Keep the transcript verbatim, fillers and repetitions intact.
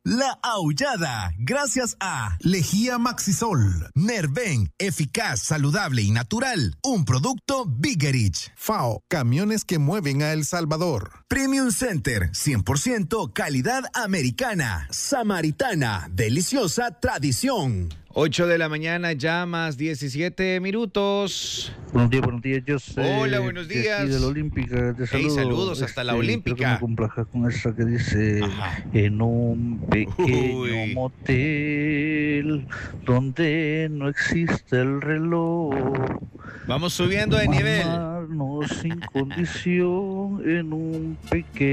La Aullada, gracias a Lejía Maxisol, Nerven, eficaz, saludable y natural, un producto Biggerich. FAO, camiones que mueven a El Salvador. Premium Center, cien por ciento calidad americana, samaritana, deliciosa tradición. ocho de la mañana, ya más diecisiete minutos. Buenos días, buenos días, yo sé. Hola, buenos días. De la Olímpica, te saludo. Hey, saludos hasta este, la Olímpica. Quiero que me complajas con esa que dice: Ajá. En un pequeño Uy. motel donde no existe el reloj. Vamos subiendo de nivel. Amarnos sin condición en un pequeño